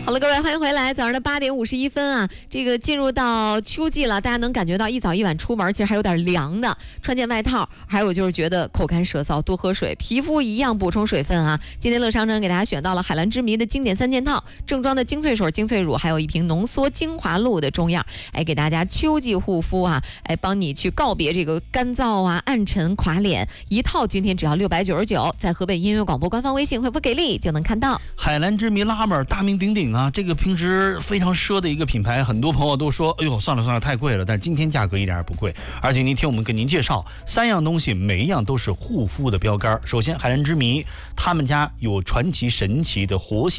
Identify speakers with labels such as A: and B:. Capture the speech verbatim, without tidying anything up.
A: 好了，各位欢迎回来。早上的八点五十一分啊，这个进入到秋季了，大家能感觉到一早一晚出门其实还有点凉的，穿件外套。还有就是觉得口干舌燥，多喝水，皮肤一样补充水分啊。今天乐商城给大家选到了海蓝之谜的经典三件套，正装的精粹水、精粹乳，还有一瓶浓缩精华露的中样，哎，给大家秋季护肤啊，哎，帮你去告别这个干燥啊、暗沉、垮脸。一套今天只要六百九十九，在河北音乐广播官方微信回复给力就能看到。
B: 海蓝之谜拉门大名鼎鼎啊，这个平时非常奢的一个品牌，很多朋友都说，哎呦，算了算了，太贵了。但今天价格一点也不贵，而且您听我们给您介绍三样东西，每一样都是护肤的标杆。首先，海蓝之谜他们家有传奇神奇的活性